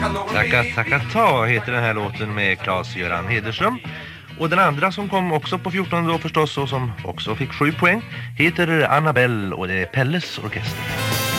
Saka ta heter den här låten med Claes-Göran Hederström. Och den andra som kom också på 14 då förstås och som också fick 7 poäng heter Annabelle och det är Pelles orkester.